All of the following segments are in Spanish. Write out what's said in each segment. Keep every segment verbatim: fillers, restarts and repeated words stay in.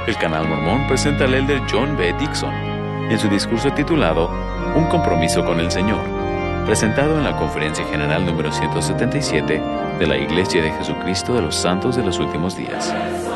El Canal Mormón presenta al elder John B. Dixon en su discurso titulado Un compromiso con el Señor, presentado en la Conferencia General número ciento setenta y siete de la Iglesia de Jesucristo de los Santos de los Últimos Días.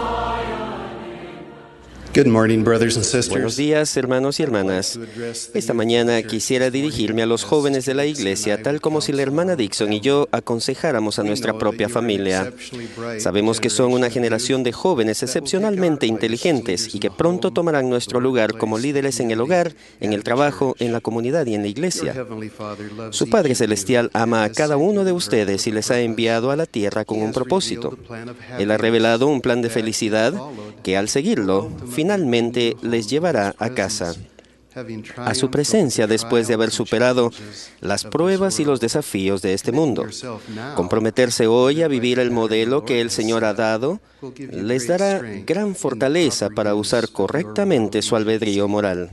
Good morning, brothers and sisters. Buenos días, hermanos y hermanas. Esta mañana quisiera dirigirme a los jóvenes de la iglesia, tal como si la hermana Dixon y yo aconsejáramos a nuestra propia familia. Sabemos que son una generación de jóvenes excepcionalmente inteligentes y que pronto tomarán nuestro lugar como líderes en el hogar, en el trabajo, en la comunidad y en la iglesia. Su Padre Celestial ama a cada uno de ustedes y les ha enviado a la tierra con un propósito. Él ha revelado un plan de felicidad que, al seguirlo, finalmente les llevará a casa, a su presencia después de haber superado las pruebas y los desafíos de este mundo. Comprometerse hoy a vivir el modelo que el Señor ha dado les dará gran fortaleza para usar correctamente su albedrío moral.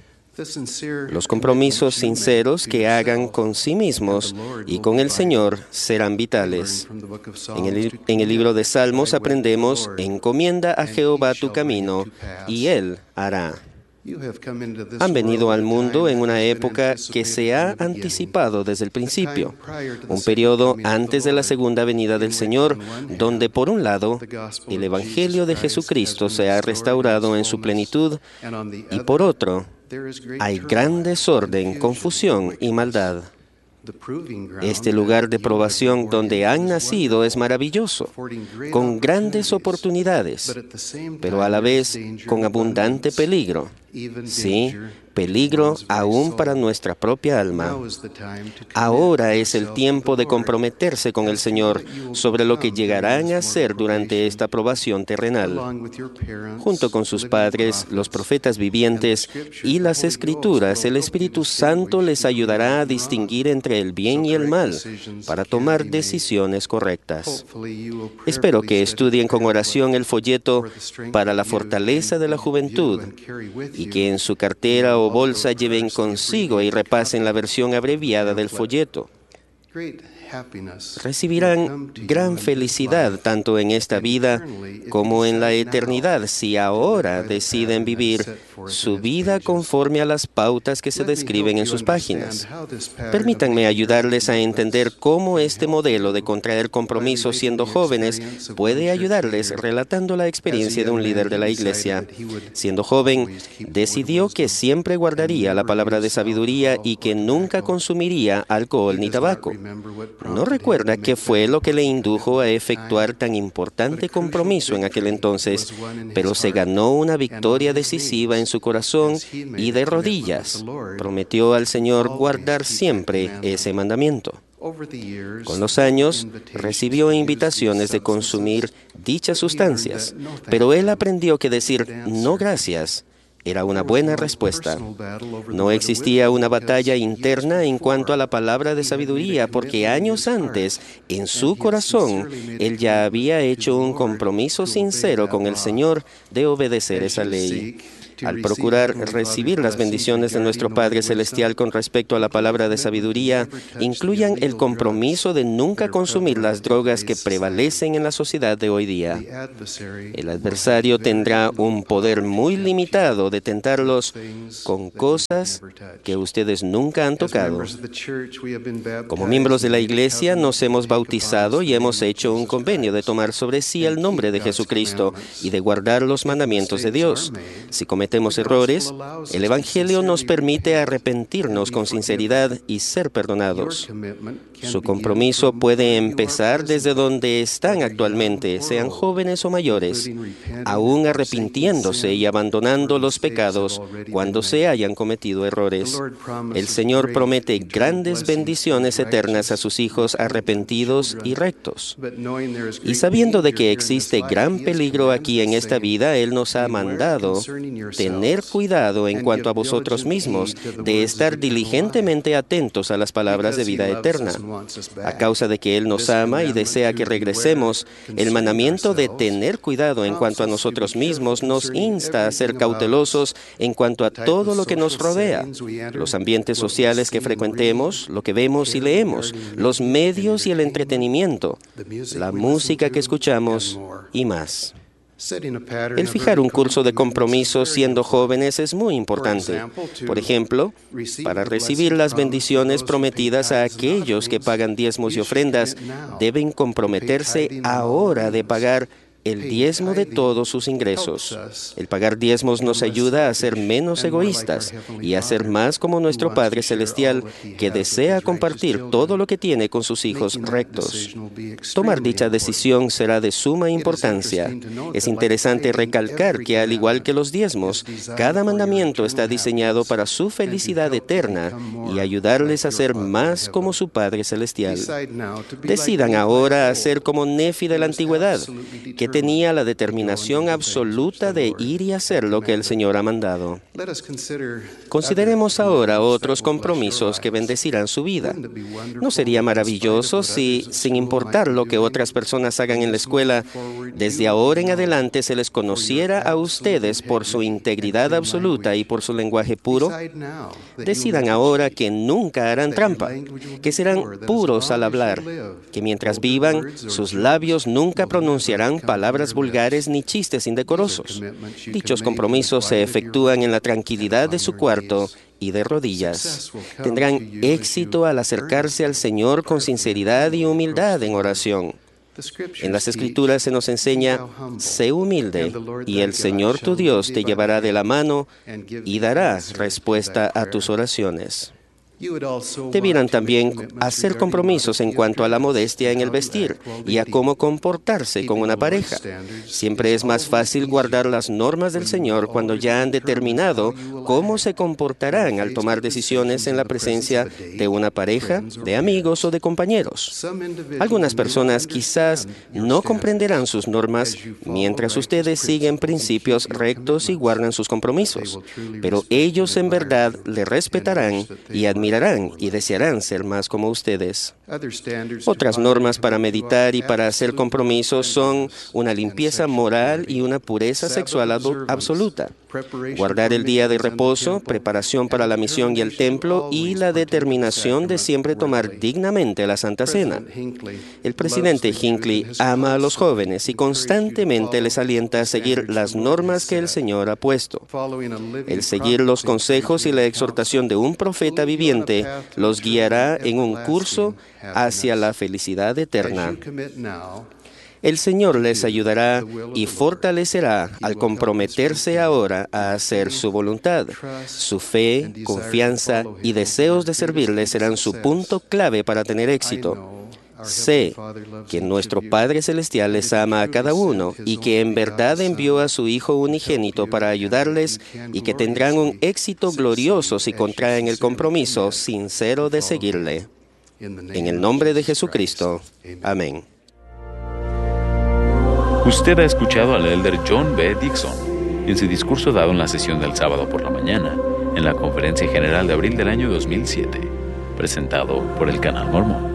Los compromisos sinceros que hagan con sí mismos y con el Señor serán vitales. En el, en el libro de Salmos aprendemos: encomienda a Jehová tu camino y Él hará. Han venido al mundo en una época que se ha anticipado desde el principio, un periodo antes de la segunda venida del Señor, donde por un lado el Evangelio de Jesucristo se ha restaurado en su plenitud y por otro hay gran desorden, confusión y maldad. Este lugar de probación donde han nacido es maravilloso, con grandes oportunidades, pero a la vez con abundante peligro. Sí, peligro aún para nuestra propia alma. Ahora es el tiempo de comprometerse con el Señor sobre lo que llegarán a hacer durante esta probación terrenal. Junto con sus padres, los profetas vivientes y las Escrituras, el Espíritu Santo les ayudará a distinguir entre el bien y el mal para tomar decisiones correctas. Espero que estudien con oración el folleto para la fortaleza de la juventud y que en su cartera o bolsa lleven consigo y repasen la versión abreviada del folleto. Recibirán gran felicidad tanto en esta vida como en la eternidad si ahora deciden vivir su vida conforme a las pautas que se describen en sus páginas. Permítanme ayudarles a entender cómo este modelo de contraer compromisos siendo jóvenes puede ayudarles relatando la experiencia de un líder de la iglesia. Siendo joven, decidió que siempre guardaría la palabra de sabiduría y que nunca consumiría alcohol ni tabaco. No recuerda qué fue lo que le indujo a efectuar tan importante compromiso en aquel entonces, pero se ganó una victoria decisiva en su corazón y de rodillas prometió al Señor guardar siempre ese mandamiento. Con los años, recibió invitaciones de consumir dichas sustancias, pero él aprendió que decir no gracias era una buena respuesta. No existía una batalla interna en cuanto a la palabra de sabiduría, porque años antes, en su corazón, él ya había hecho un compromiso sincero con el Señor de obedecer esa ley. Al procurar recibir las bendiciones de nuestro Padre Celestial con respecto a la palabra de sabiduría, incluyan el compromiso de nunca consumir las drogas que prevalecen en la sociedad de hoy día. El adversario tendrá un poder muy limitado de tentarlos con cosas que ustedes nunca han tocado. Como miembros de la Iglesia, nos hemos bautizado y hemos hecho un convenio de tomar sobre sí el nombre de Jesucristo y de guardar los mandamientos de Dios. Si cometemos errores, el Evangelio nos permite arrepentirnos con sinceridad y ser perdonados. Su compromiso puede empezar desde donde están actualmente, sean jóvenes o mayores, aún arrepintiéndose y abandonando los pecados cuando se hayan cometido errores. El Señor promete grandes bendiciones eternas a sus hijos arrepentidos y rectos. Y sabiendo de que existe gran peligro aquí en esta vida, Él nos ha mandado tener cuidado en cuanto a vosotros mismos, de estar diligentemente atentos a las palabras de vida eterna. A causa de que Él nos ama y desea que regresemos, el mandamiento de tener cuidado en cuanto a nosotros mismos nos insta a ser cautelosos en cuanto a todo lo que nos rodea, los ambientes sociales que frecuentemos, lo que vemos y leemos, los medios y el entretenimiento, la música que escuchamos y más. El fijar un curso de compromiso siendo jóvenes es muy importante. Por ejemplo, para recibir las bendiciones prometidas a aquellos que pagan diezmos y ofrendas, deben comprometerse ahora de pagar el diezmo de todos sus ingresos. El pagar diezmos nos ayuda a ser menos egoístas y a ser más como nuestro Padre Celestial, que desea compartir todo lo que tiene con sus hijos rectos. Tomar dicha decisión será de suma importancia. Es interesante recalcar que, al igual que los diezmos, cada mandamiento está diseñado para su felicidad eterna y ayudarles a ser más como su Padre Celestial. Decidan ahora a ser como Nefi de la antigüedad, que tenía la determinación absoluta de ir y hacer lo que el Señor ha mandado. Consideremos ahora otros compromisos que bendecirán su vida. ¿No sería maravilloso si, sin importar lo que otras personas hagan en la escuela, desde ahora en adelante se les conociera a ustedes por su integridad absoluta y por su lenguaje puro? Decidan ahora que nunca harán trampa, que serán puros al hablar, que mientras vivan, sus labios nunca pronunciarán palabras palabras vulgares ni chistes indecorosos. Dichos compromisos se efectúan en la tranquilidad de su cuarto y de rodillas. Tendrán éxito al acercarse al Señor con sinceridad y humildad en oración. En las Escrituras se nos enseña: sé humilde, y el Señor tu Dios te llevará de la mano y dará respuesta a tus oraciones. Debieran también hacer compromisos en cuanto a la modestia en el vestir y a cómo comportarse con una pareja. Siempre es más fácil guardar las normas del Señor cuando ya han determinado cómo se comportarán al tomar decisiones en la presencia de una pareja, de amigos o de compañeros. Algunas personas quizás no comprenderán sus normas mientras ustedes siguen principios rectos y guardan sus compromisos, pero ellos en verdad le respetarán y admirarán y desearán ser más como ustedes. Otras normas para meditar y para hacer compromisos son una limpieza moral y una pureza sexual absoluta, guardar el día de reposo, preparación para la misión y el templo, y la determinación de siempre tomar dignamente la Santa Cena. El presidente Hinckley ama a los jóvenes y constantemente les alienta a seguir las normas que el Señor ha puesto. El seguir los consejos y la exhortación de un profeta viviente los guiará en un curso hacia la felicidad eterna. El Señor les ayudará y fortalecerá al comprometerse ahora a hacer su voluntad. Su fe, confianza y deseos de servirle serán su punto clave para tener éxito. Sé que nuestro Padre Celestial les ama a cada uno y que en verdad envió a su Hijo unigénito para ayudarles, y que tendrán un éxito glorioso si contraen el compromiso sincero de seguirle. En el nombre de Jesucristo. Amén. Usted ha escuchado al elder John B. Dixon en su discurso dado en la sesión del sábado por la mañana en la Conferencia General de abril del año dos mil siete, presentado por el Canal Mormón.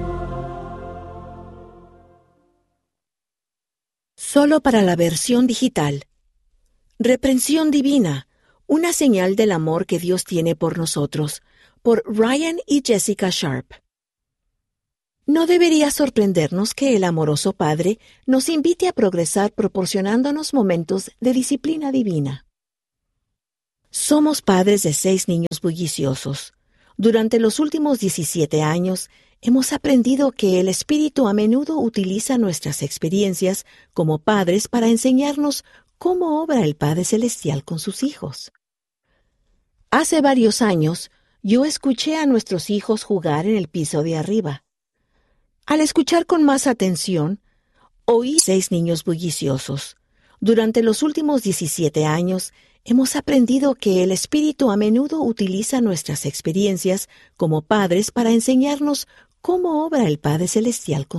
Solo para la versión digital. Reprensión divina, una señal del amor que Dios tiene por nosotros, por Ryan y Jessica Sharp. No debería sorprendernos que el amoroso Padre nos invite a progresar proporcionándonos momentos de disciplina divina. Somos padres de seis niños bulliciosos. Durante los últimos diecisiete años, hemos aprendido que el Espíritu a menudo utiliza nuestras experiencias como padres para enseñarnos cómo obra el Padre Celestial con sus hijos. Hace varios años, yo escuché a nuestros hijos jugar en el piso de arriba. Al escuchar con más atención, oí seis niños bulliciosos. Durante los últimos diecisiete años, hemos aprendido que el Espíritu a menudo utiliza nuestras experiencias como padres para enseñarnos cómo obra el Padre Celestial con